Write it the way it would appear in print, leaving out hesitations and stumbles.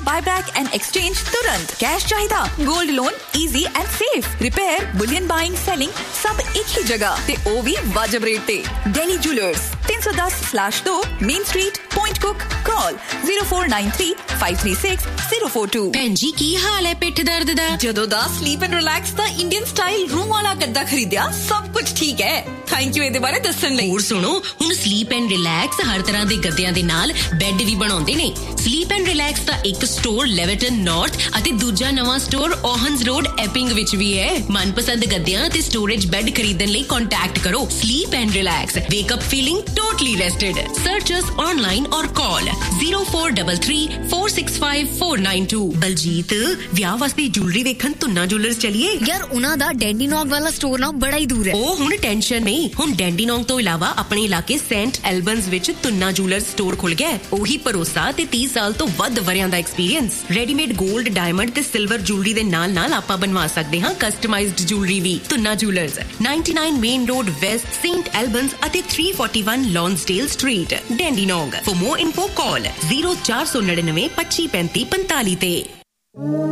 Buyback and exchange तुरंत। Cash चाहिदा, gold loan easy and safe. Repair, Boolean buying, selling सब एक ही जगह ते ओ भी वाजिब रेट ते। Delhi jewellers 310/2 main street, point cook. Call 0493 536 042। ਭੈਣ ਜੀ ਕੀ ਹਾਲ ਹੈ ਪਿੱਠ ਦਰਦ ਦਾ? ਜਦੋਂ ਦਾ sleep and relax the Indian style room ਵਾਲਾ ਗੱਦਾ ਖਰੀਦਿਆ ਸਭ ਕੁਝ ਠੀਕ ਹੈ। ਥੈਂਕ ਯੂ ਇਹਦੇ ਬਾਰੇ ਦੱਸਣ ਲਈ। ਹੋਰ ਸੁਣੋ, ਹੁਣ ਸਲੀਪ ਐਂਡ ਰਿਲੈਕਸ ਹਰ ਤਰ੍ਹਾਂ ਦੇ ਗੱਦਿਆਂ ਦੇ ਨਾਲ ਬੈੱਡ ਵੀ ਬਣਾਉਂਦੇ ਨੇ। ਸਲੀਪ ਐਂਡ ਰਿਲੈਕਸ ਦਾ ਇੱਕ ਸਟੋਰ ਲੈਵਰਟਨ ਨਾਰਥ ਅਤੇ ਦੂਜਾ ਨਵਾਂ ਸਟੋਰ ਓਹਨਸ ਰੋਡ ਐਪਿੰਗ ਵਿੱਚ ਵੀ ਹੈ। ਮਨਪਸੰਦ ਗੱਦਿਆਂ ਅਤੇ ਸਟੋਰੇਜ ਬੈੱਡ ਖਰੀਦਣ ਲਈ ਕੰਟੈਕਟ ਕਰੋ sleep and relax. ਵੇਕ up feeling totally ਰੈਸਟਡ। Search us online ਔਰ ਕਾਲ 0433 465 492। ਬਲਜੀਤ, ਵਿਆਹ ਵਾਸਤੇ ਜੁਐਲਰੀ ਵੇਖਣ ਤੁੰਨਾ ਜੁਐਲਰਸ ਚਲੀਏ ਯਾਰ। ਉਹਨਾਂ ਦਾ ਡੈਂਡੀਨੌਗ ਵਾਲਾ ਸਟੋਰ ਨਾ ਬੜਾ ਹੀ ਦੂਰ ਹੈ। ਉਹ ਹੁਣ ਟੈਨਸ਼ਨ ਨਹੀਂ, ਹੁਣ ਡੈਂਡੀਨੌਗ ਤੋਂ ਇਲਾਵਾ ਆਪਣੇ ਇਲਾਕੇ ਸੈਂਟ ਐਲਬਨਸ ਵਿੱਚ ਤੁੰਨਾ ਜੁਐਲਰਸ ਸਟੋਰ ਖੁੱਲ ਗਿਆ। ਉਹੀ ਭਰੋਸਾ ਤੇ 30 ਸਾਲ ਤੋਂ ਵੱਧ ਵਰਿਆਂ ਦਾ ਐਕਸਪੀਰੀਅੰਸ। ਰੈਡੀਮੇਡ 골ਡ, ਡਾਇਮੰਡ ਤੇ ਸਿਲਵਰ ਜੁਐਲਰੀ ਦੇ ਨਾਲ ਆਪਾਂ ਬਣਵਾ ਸਕਦੇ ਹਾਂ ਕਸਟਮਾਈਜ਼ਡ ਜੁਐਲਰੀ ਵੀ। Tuna jewellers 99 main road West, Saint ਐਲਬਨਸ ਅਤੇ 341 ਲੌਂਸਡੇਲ street, ਡੈਂਡੀਨੌਗ। For more info call 0499 25 35 45 ਤੇ।